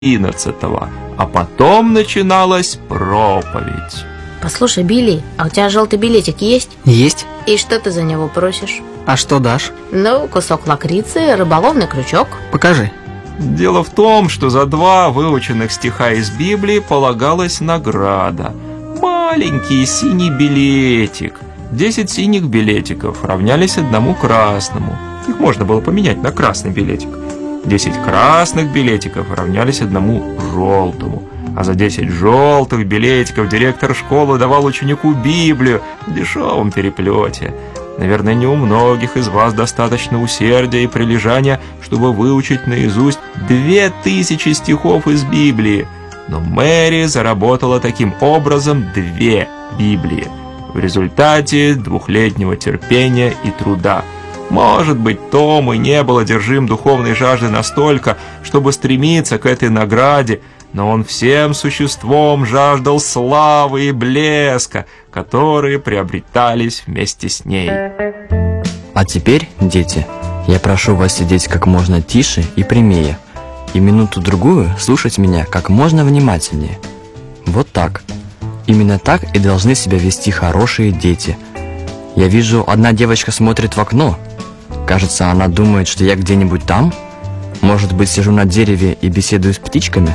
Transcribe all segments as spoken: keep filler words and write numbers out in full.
одиннадцатого, а потом начиналась проповедь. Послушай, Билли, а у тебя желтый билетик есть? Есть. И что ты за него просишь? А что дашь? Ну, кусок лакрицы, рыболовный крючок. Покажи. Дело в том, что за два выученных стиха из Библии полагалась награда. Маленький синий билетик. Десять синих билетиков равнялись одному красному. Их можно было поменять на красный билетик. Десять красных билетиков равнялись одному желтому. А за десять желтых билетиков директор школы давал ученику Библию в дешевом переплете. Наверное, не у многих из вас достаточно усердия и прилежания, чтобы выучить наизусть две тысячи стихов из Библии. Но Мэри заработала таким образом две Библии в результате двухлетнего терпения и труда. Может быть, Том и не был одержим духовной жаждой настолько, чтобы стремиться к этой награде, но он всем существом жаждал славы и блеска, которые приобретались вместе с ней. А теперь, дети, я прошу вас сидеть как можно тише и прямее, и минуту-другую слушать меня как можно внимательнее. Вот так. Именно так и должны себя вести хорошие дети. Я вижу, одна девочка смотрит в окно. Кажется, она думает, что я где-нибудь там. Может быть, сижу на дереве и беседую с птичками?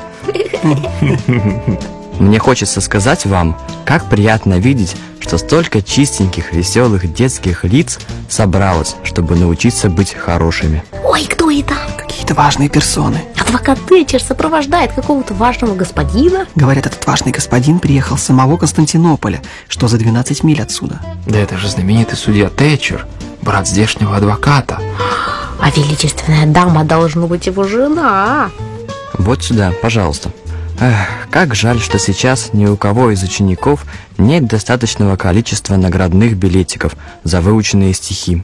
Мне хочется сказать вам, как приятно видеть, что столько чистеньких, веселых детских лиц собралось, чтобы научиться быть хорошими. Ой, кто это? Какие-то важные персоны. Адвокат Тэтчер сопровождает какого-то важного господина. Говорят, этот важный господин приехал с самого Константинополя, что за двенадцать миль отсюда. Да это же знаменитый судья Тэтчер, брат здешнего адвоката. А величественная дама должна быть его жена. Вот сюда, пожалуйста. Эх, как жаль, что сейчас ни у кого из учеников нет достаточного количества наградных билетиков за выученные стихи.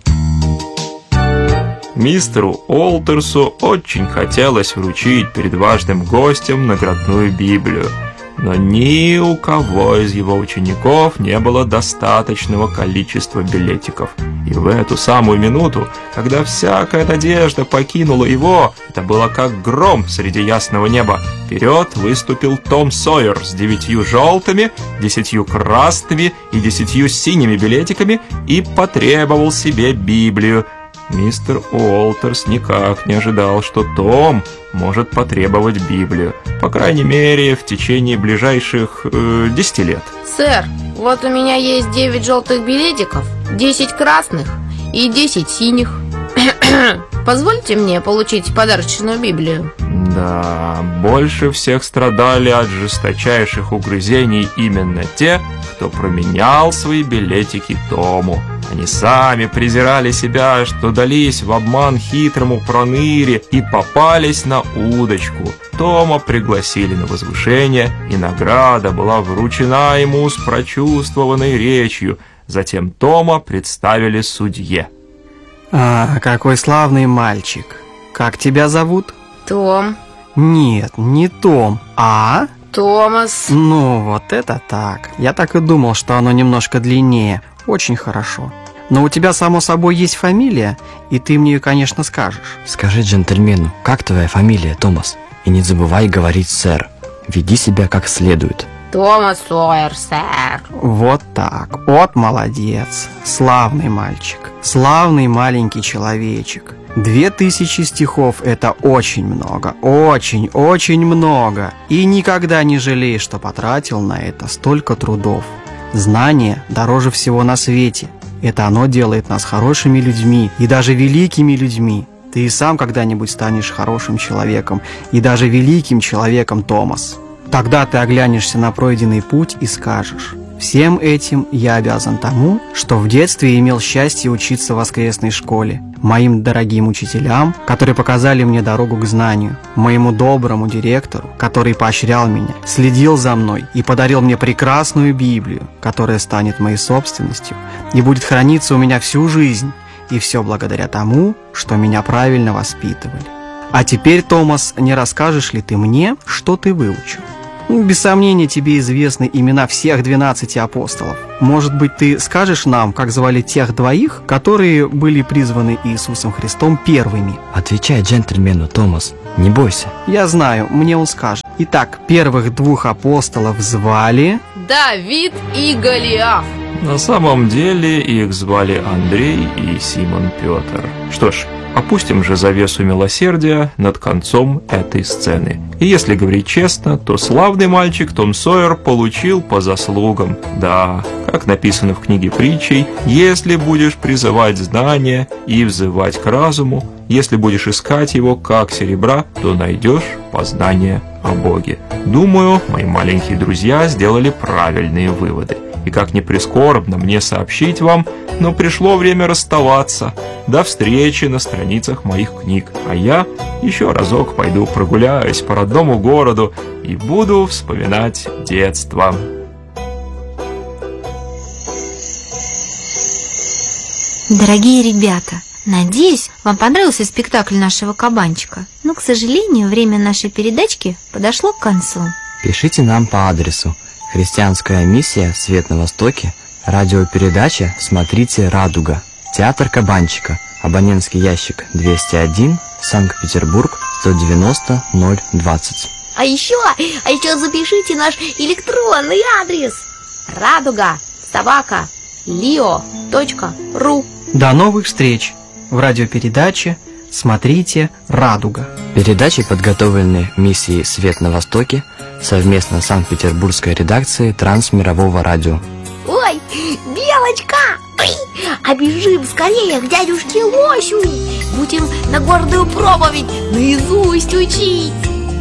Мистеру Олтерсу очень хотелось вручить перед важным гостем наградную Библию, но ни у кого из его учеников не было достаточного количества билетиков. И в эту самую минуту, когда всякая надежда покинула его, это было как гром среди ясного неба. Вперед выступил Том Сойер с девятью желтыми, десятью красными и десятью синими билетиками и потребовал себе Библию. Мистер Уолтерс никак не ожидал, что Том может потребовать Библию. По крайней мере, в течение ближайших э, десяти лет. Сэр, вот у меня есть девять желтых билетиков, десять красных и десять синих. Позвольте мне получить подарочную Библию. Да, больше всех страдали от жесточайших угрызений именно те, кто променял свои билетики Тому. Они сами презирали себя, что дались в обман хитрому проныре и попались на удочку. Тома пригласили на возвышение, и награда была вручена ему с прочувствованной речью. Затем Тома представили судье. А, какой славный мальчик. Как тебя зовут? Том. Нет, не Том, а... Томас. Ну, вот это так. Я так и думал, что оно немножко длиннее. Очень хорошо. Но у тебя, само собой, есть фамилия, и ты мне ее, конечно, скажешь. Скажи джентльмену, как твоя фамилия, Томас? И не забывай говорить «сэр». Веди себя как следует. Томас Сойер, сэр. Вот так. Вот молодец. Славный мальчик. Славный маленький человечек. Две тысячи стихов – это очень много. Очень, очень много. И никогда не жалей, что потратил на это столько трудов. Знание дороже всего на свете. Это оно делает нас хорошими людьми и даже великими людьми. Ты и сам когда-нибудь станешь хорошим человеком и даже великим человеком, Томас. Тогда ты оглянешься на пройденный путь и скажешь: всем этим я обязан тому, что в детстве имел счастье учиться в воскресной школе, моим дорогим учителям, которые показали мне дорогу к знанию, моему доброму директору, который поощрял меня, следил за мной и подарил мне прекрасную Библию, которая станет моей собственностью и будет храниться у меня всю жизнь, и все благодаря тому, что меня правильно воспитывали. А теперь, Томас, не расскажешь ли ты мне, что ты выучил? Ну, без сомнения, тебе известны имена всех двенадцати апостолов. Может быть, ты скажешь нам, как звали тех двоих, которые были призваны Иисусом Христом первыми? Отвечай джентльмену, Томас, не бойся. Я знаю, мне он скажет. Итак, первых двух апостолов звали... Давид и Голиаф. На самом деле их звали Андрей и Симон Петр. Что ж, опустим же завесу милосердия над концом этой сцены. И если говорить честно, то славный мальчик Том Сойер получил по заслугам. Да, как написано в книге притчей, если будешь призывать знания и взывать к разуму, если будешь искать его как серебра, то найдешь познание о Боге. Думаю, мои маленькие друзья сделали правильные выводы. И как ни прискорбно мне сообщить вам, но пришло время расставаться. До встречи на страницах моих книг. А я еще разок пойду прогуляюсь по родному городу и буду вспоминать детство. Дорогие ребята, надеюсь, вам понравился спектакль нашего кабанчика. Но, к сожалению, время нашей передачки подошло к концу. Пишите нам по адресу: Христианская миссия «Свет на Востоке», радиопередача «Смотрите, Радуга», Театр Кабанчика, абонентский ящик двести один, Санкт-Петербург, сто девяносто ноль двадцать. А еще, а еще запишите наш электронный адрес: радуга собака лио точка ру. До новых встреч в радиопередаче «Смотрите, Радуга». Передачи подготовлены миссией «Свет на Востоке» совместно с Санкт-Петербургской редакцией Трансмирового радио. Ой, Белочка! Ой, а бежим скорее к дядюшке Лосю! Будем на гордую проповедь наизусть учить!